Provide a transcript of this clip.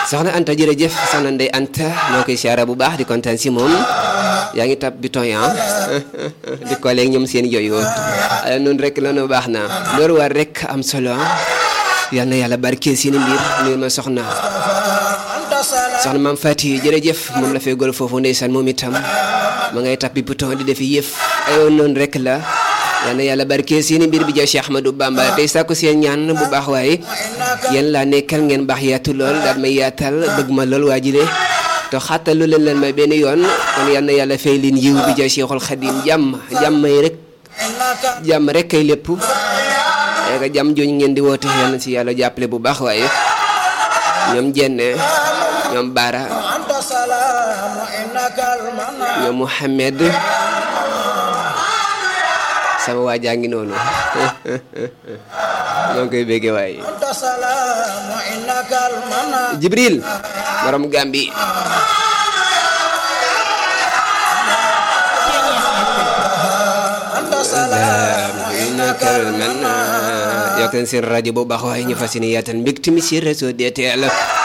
soxna Anta jërëjëf soxna Ndey Anta ñoo koy siyaara bu baax di kontaan si moom yaa ngi tab biton ya di ko léegi ñoom seen yooyu ay noonu rek la nu baax na loolu war rek am solo yal na yàlla barke seeni mbir nuyu ma soxna Maam Fati jërëjëf moom la fay góor foofu ndeysaan moom itam ma ngay tab bi biton di defi yëf ayoon noonu rek la yal na yàlla barke seeni mbir bi ja Cheikh Ahmadou Bamba tey sàkku seen ñaan bu baax waaye yéen laa nekkal ngeen baax yaatu lool daal may yaatal bëgg ma lool waa jile te xattalu leen may benn yoon kon yal na yàlla fay leen yiw bi ja Cheikhul Khadim jàmm rek kay lépp nga jàmm jooju ngeen di woote yal na si yàlla jàppale bu baax waaye ñoom jenne ñoom Baara ñoom Mouhamed sama waa jaa ngi noonu ñoo koy béggee waaye Jibril borom Gambi yokk leen seen rajo bu baax waaye ñu fas yéene yaatal mbégte mi si réseau DTL